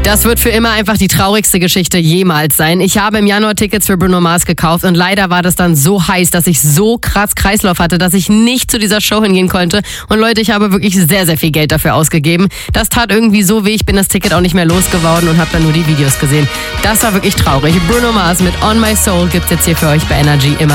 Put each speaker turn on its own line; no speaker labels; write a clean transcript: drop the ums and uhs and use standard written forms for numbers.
Das wird für immer einfach die traurigste Geschichte jemals sein. Ich habe im Januar Tickets für Bruno Mars gekauft und leider war das dann so heiß, dass ich so krass Kreislauf hatte, dass ich nicht zu dieser Show hingehen konnte. Und Leute, ich habe wirklich sehr, sehr viel Geld dafür ausgegeben. Das tat irgendwie so weh, ich bin das Ticket auch nicht mehr losgeworden und habe dann nur die Videos gesehen. Das war wirklich traurig. Bruno Mars mit On My Soul gibt's jetzt hier für euch bei Energy immer.